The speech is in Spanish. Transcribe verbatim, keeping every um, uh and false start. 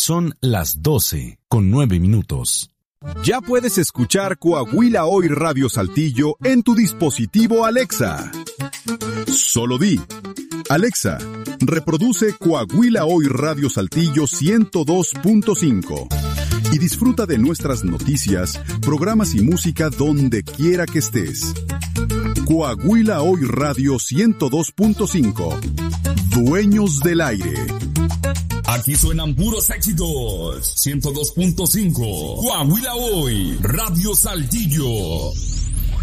Son las doce con nueve minutos. Ya puedes escuchar Coahuila Hoy Radio Saltillo en tu dispositivo Alexa. Solo di: Alexa, reproduce Coahuila Hoy Radio Saltillo ciento dos punto cinco y disfruta de nuestras noticias, programas y música donde quiera que estés. Coahuila Hoy Radio ciento dos punto cinco. Dueños del aire. Aquí suenan puros éxitos. ciento dos punto cinco. Coahuila Hoy Radio Saltillo.